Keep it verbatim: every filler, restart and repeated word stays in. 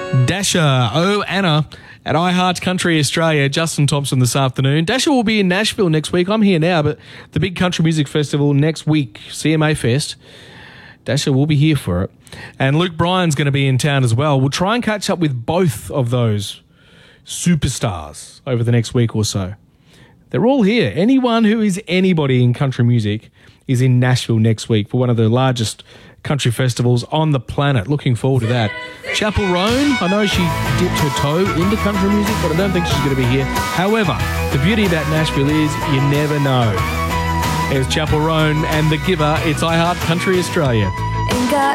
Dasher, oh Anna, at iHeart Country Australia. Justin Thompson this afternoon. Dasher will be in Nashville next week. I'm here now, but the big country music festival next week, C M A Fest, Dasher will be here for it. And Luke Bryan's going to be in town as well. We'll try and catch up with both of those superstars over the next week or so. They're all here. Anyone who is anybody in country music is in Nashville next week for one of the largest country festivals on the planet. Looking forward to that. Chapel Roan, I know she dipped her toe into country music, but I don't think she's going to be here. However, the beauty about Nashville is you never know. There's Chapel Roan and The Giver. It's iHeart Country Australia. Ain't got